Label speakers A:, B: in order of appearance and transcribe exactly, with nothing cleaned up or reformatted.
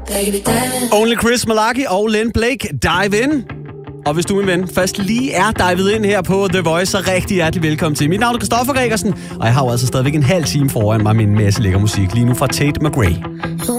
A: Only Chris Malachi og Len Blake, Dive In. Og hvis du, min ven, først lige er divet ind her på The Voice, så rigtig hjertelig velkommen til. Mit navn er Christoffer Gregersen, og jeg har jo altså stadigvæk en halv time foran mig med en masse lækker musik lige nu fra Tate McRae.